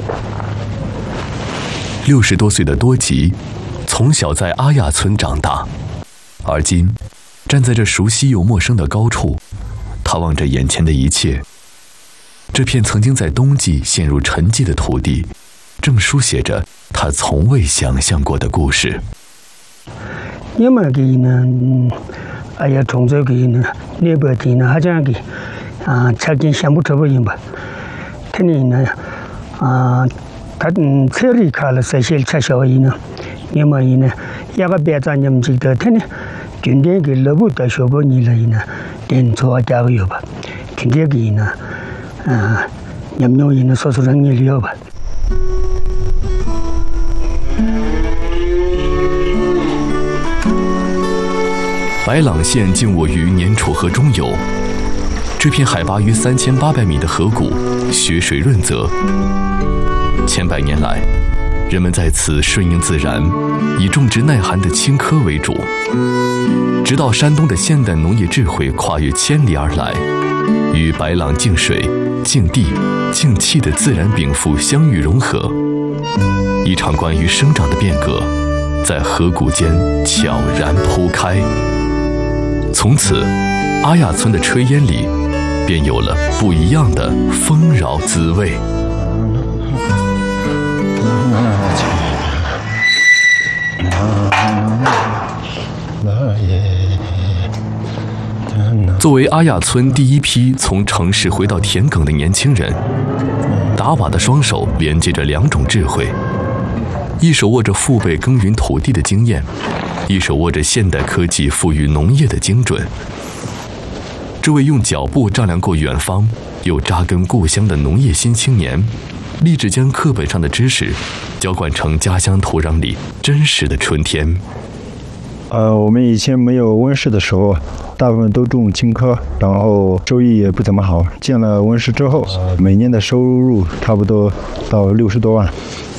60多岁的多吉，从小在阿亚村长大，而今站在这熟悉又陌生的高处，他望着眼前的一切。这片曾经在冬季陷入沉寂的土地，正书写着他从未想象过的故事。 因为佢呢，哎呀，从这个呢，那边的呢，好像个曾经想不出不行吧？他呢，他车里看了这些车小伊呢，因为呢，一个别站人记得他呢，今天个老不到小过年了呢，电车加个油吧，今天个呢，人有人呢，说人你了吧。 白朗县静卧于年楚河中游，这片海拔逾3800米的河谷，雪水润泽。千百年来，人们在此顺应自然，以种植耐寒的青稞为主。直到山东的现代农业智慧跨越千里而来，与白朗净水、净地、净气的自然禀赋相遇融合，一场关于生长的变革，在河谷间悄然铺开。从此，阿亚村的炊烟里，便有了不一样的丰饶滋味。作为阿亚村第一批从城市回到田埂的年轻人，达瓦的双手连接着2种智慧，一手握着父辈耕耘土地的经验，一手握着现代科技赋予农业的精准。这位用脚步丈量过远方又扎根故乡的农业新青年，立志将课本上的知识浇灌成家乡土壤里真实的春天。 我们以前没有温室的时候，大部分都种青稞，然后收益也不怎么好。建了温室之后，每年的收入差不多到60多万。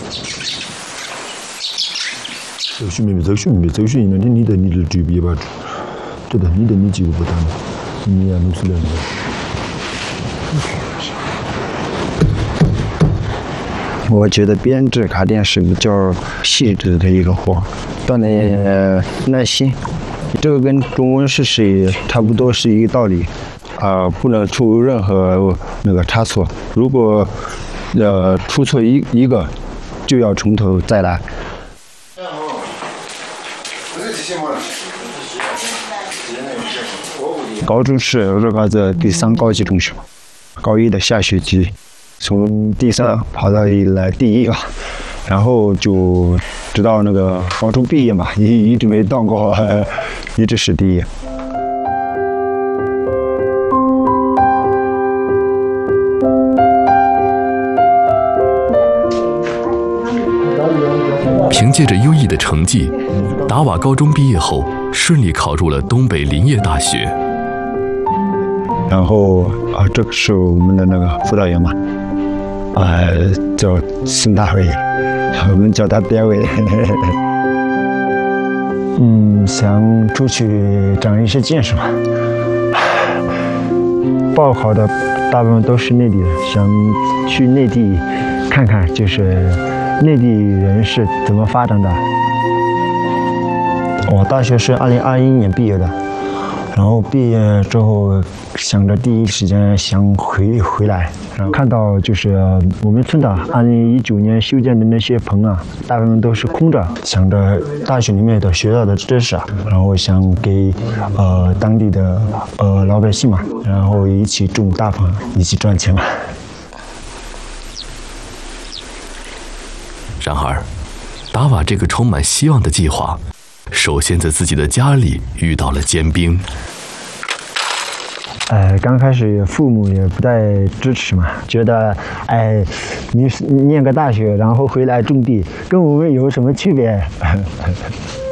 走训没走训呢？你的举别吧，对的，你的你几个不单，你也弄出来了。 我觉得编织卡店是比较细致的一个活，锻炼耐心。这个跟种温室是差不多是一个道理，不能出任何那个差错。如果出错一个，就要从头再来。高中是这个第3高级中学，高1的下学期。从第3跑到来第1吧，然后就直到那个高中毕业嘛，一直没到过，一直是第1。 凭借着优异的成绩，达瓦高中毕业后顺利考入了东北林业大学。 然后这个是我们的那个辅导员嘛。叫孙大伟，我们叫他爹伟。想出去长一些见识嘛。报考的大部分都是内地的，想去内地看看，就是内地人是怎么发展的。我大学是2021年毕业的，然后毕业之后想着第一时间想回来。然后看到就是我们村的2019年修建的那些棚大部分都是空着，想着大学里面的学到的知识然后想给当地的老百姓嘛，然后一起种大棚，一起赚钱嘛。 然而，达瓦这个充满希望的计划，首先在自己的家里遇到了坚冰。 刚开始父母也不太支持嘛，觉得你念个大学，然后回来种地，跟我们有什么区别？